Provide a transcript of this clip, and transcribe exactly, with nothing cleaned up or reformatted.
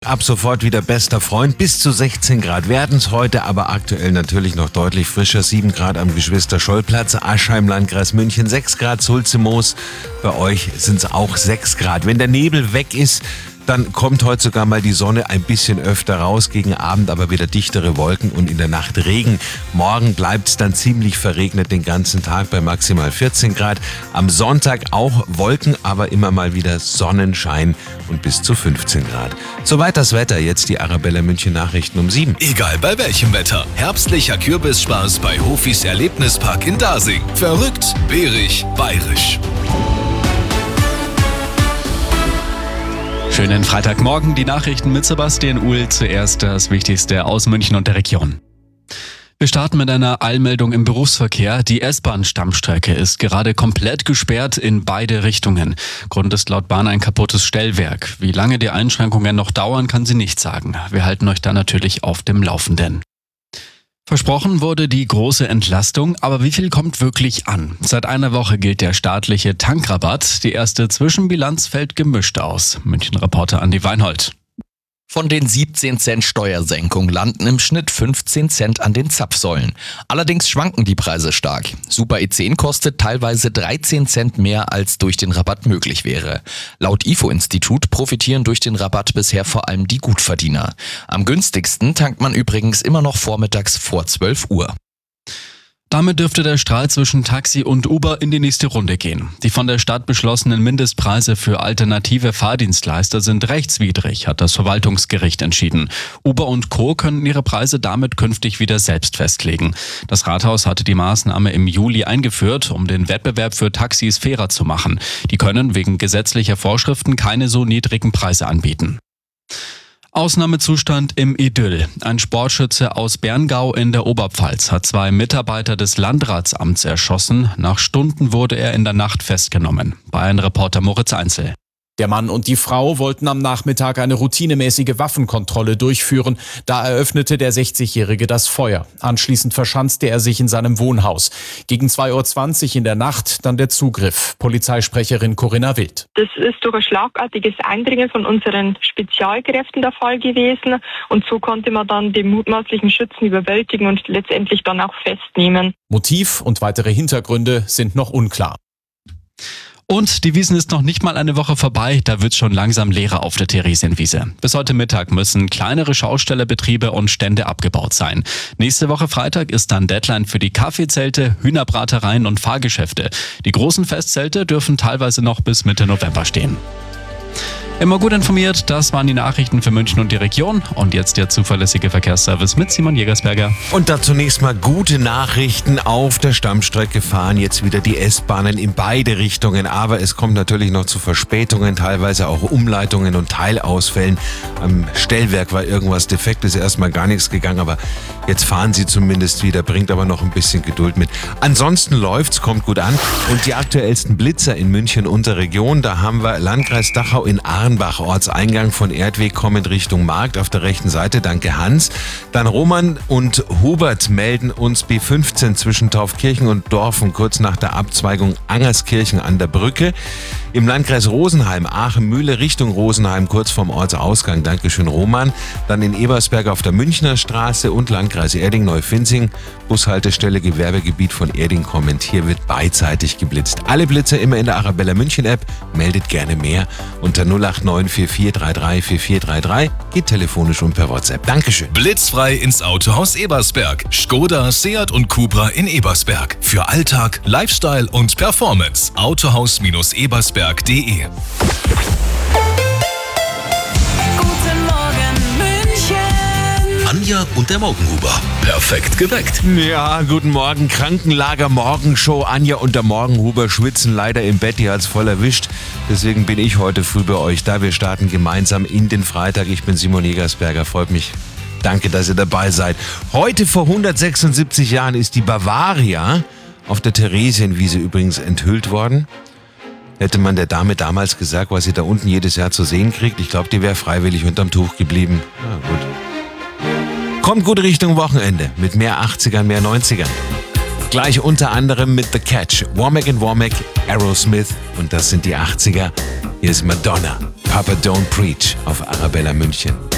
ab sofort wieder bester Freund. Bis zu sechzehn Grad werden es heute, aber aktuell natürlich noch deutlich frischer. sieben Grad am Geschwister-Scholl-Platz, Aschheim, Landkreis München, sechs Grad Sulze-Moos. Bei euch sind es auch sechs Grad. Wenn der Nebel weg ist, dann kommt heute sogar mal die Sonne ein bisschen öfter raus, gegen Abend aber wieder dichtere Wolken und in der Nacht Regen. Morgen bleibt es dann ziemlich verregnet den ganzen Tag bei maximal vierzehn Grad. Am Sonntag auch Wolken, aber immer mal wieder Sonnenschein und bis zu fünfzehn Grad. Soweit das Wetter, jetzt die Arabella München Nachrichten um sieben. Egal bei welchem Wetter, herbstlicher Kürbisspaß bei Hofis Erlebnispark in Dasing. Verrückt, bärig, bayerisch. Schönen Freitagmorgen, die Nachrichten mit Sebastian Uhl. Zuerst das Wichtigste aus München und der Region. Wir starten mit einer Eilmeldung im Berufsverkehr. Die S-Bahn-Stammstrecke ist gerade komplett gesperrt in beide Richtungen. Grund ist laut Bahn ein kaputtes Stellwerk. Wie lange die Einschränkungen noch dauern, kann sie nicht sagen. Wir halten euch da natürlich auf dem Laufenden. Versprochen wurde die große Entlastung, aber wie viel kommt wirklich an? Seit einer Woche gilt der staatliche Tankrabatt. Die erste Zwischenbilanz fällt gemischt aus. München-Reporter Andi Weinhold. Von den siebzehn Cent Steuersenkung landen im Schnitt fünfzehn Cent an den Zapfsäulen. Allerdings schwanken die Preise stark. Super E zehn kostet teilweise dreizehn Cent mehr, als durch den Rabatt möglich wäre. Laut I F O-Institut profitieren durch den Rabatt bisher vor allem die Gutverdiener. Am günstigsten tankt man übrigens immer noch vormittags vor zwölf Uhr. Damit dürfte der Streit zwischen Taxi und Uber in die nächste Runde gehen. Die von der Stadt beschlossenen Mindestpreise für alternative Fahrdienstleister sind rechtswidrig, hat das Verwaltungsgericht entschieden. Uber und Co. können ihre Preise damit künftig wieder selbst festlegen. Das Rathaus hatte die Maßnahme im Juli eingeführt, um den Wettbewerb für Taxis fairer zu machen. Die können wegen gesetzlicher Vorschriften keine so niedrigen Preise anbieten. Ausnahmezustand im Idyll. Ein Sportschütze aus Berngau in der Oberpfalz hat zwei Mitarbeiter des Landratsamts erschossen. Nach Stunden wurde er in der Nacht festgenommen. Bayern-Reporter Moritz Einzel. Der Mann und die Frau wollten am Nachmittag eine routinemäßige Waffenkontrolle durchführen. Da eröffnete der sechzigjährige das Feuer. Anschließend verschanzte er sich in seinem Wohnhaus. Gegen zwei Uhr zwanzig in der Nacht dann der Zugriff. Polizeisprecherin Corinna Wild. Das ist durch ein schlagartiges Eindringen von unseren Spezialkräften der Fall gewesen. Und so konnte man dann den mutmaßlichen Schützen überwältigen und letztendlich dann auch festnehmen. Motiv und weitere Hintergründe sind noch unklar. Und die Wiesn ist noch nicht mal eine Woche vorbei, da wird's schon langsam leerer auf der Theresienwiese. Bis heute Mittag müssen kleinere Schaustellerbetriebe und Stände abgebaut sein. Nächste Woche Freitag ist dann Deadline für die Kaffeezelte, Hühnerbratereien und Fahrgeschäfte. Die großen Festzelte dürfen teilweise noch bis Mitte November stehen. Immer gut informiert, das waren die Nachrichten für München und die Region. Und jetzt der zuverlässige Verkehrsservice mit Simon Jägersberger. Und da zunächst mal gute Nachrichten. Auf der Stammstrecke fahren jetzt wieder die S-Bahnen in beide Richtungen. Aber es kommt natürlich noch zu Verspätungen, teilweise auch Umleitungen und Teilausfällen. Am Stellwerk war irgendwas defekt, ist erstmal gar nichts gegangen. Aber jetzt fahren sie zumindest wieder, bringt aber noch ein bisschen Geduld mit. Ansonsten läuft's, kommt gut an. Und die aktuellsten Blitzer in München und der Region, da haben wir Landkreis Dachau in Arnbach, Ortseingang von Erdweg kommend Richtung Markt auf der rechten Seite, danke Hans. Dann Roman und Hubert melden uns B fünfzehn zwischen Taufkirchen und Dorfen, kurz nach der Abzweigung Angerskirchen an der Brücke. Im Landkreis Rosenheim, Aachen-Mühle Richtung Rosenheim, kurz vorm Ortsausgang, dankeschön Roman. Dann in Ebersberg auf der Münchner Straße und Landkreis Erding-Neufinzing, Bushaltestelle Gewerbegebiet von Erding kommend. Hier wird beidseitig geblitzt. Alle Blitzer immer in der Arabella München App, meldet gerne mehr unter null acht neun vier vier drei drei vier vier drei drei, geht telefonisch und per WhatsApp. Dankeschön. Blitzfrei ins Autohaus Ebersberg. Skoda, Seat und Cupra in Ebersberg. Für Alltag, Lifestyle und Performance. Autohaus Ebersberg punkt de. Guten Morgen München. Anja und der Morgenhuber. Perfekt geweckt. Ja, guten Morgen. Krankenlager Morgenshow. Anja und der Morgenhuber schwitzen leider im Bett. Die hat's voll erwischt. Deswegen bin ich heute früh bei euch da. Wir starten gemeinsam in den Freitag. Ich bin Simon Jägersberger. Freut mich. Danke, dass ihr dabei seid. Heute vor hundertsechsundsiebzig Jahren ist die Bavaria auf der Theresienwiese übrigens enthüllt worden. Hätte man der Dame damals gesagt, was sie da unten jedes Jahr zu sehen kriegt, ich glaube, die wäre freiwillig unterm Tuch geblieben. Ja, gut. Kommt gut Richtung Wochenende mit mehr achtzigern, mehr neunzigern. Gleich unter anderem mit The Catch, Womack and Womack, Aerosmith und das sind die achtziger. Hier ist Madonna, Papa Don't Preach auf Arabella München.